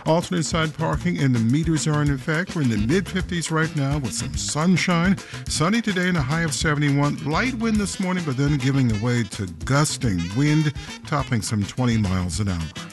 Alternate side parking and the meters are in effect. We're in the mid-50s right now with some sunshine. Sunny today and a high of 71. Light wind this morning, but then giving way to gusting wind, topping some 20 miles an hour.